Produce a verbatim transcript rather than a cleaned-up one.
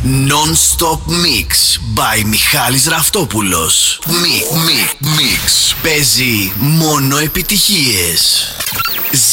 Non-stop mix by Μιχάλης Ραφτόπουλος. Μι, μι, mix. Παίζει μόνο επιτυχίες.